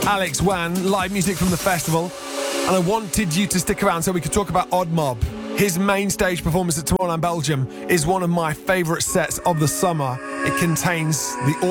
Alex Wan, live music from the festival. And I wanted you to stick around so we could talk about Odd Mob. His main stage performance at Tomorrowland Belgium is one of my favourite sets of the summer. It contains the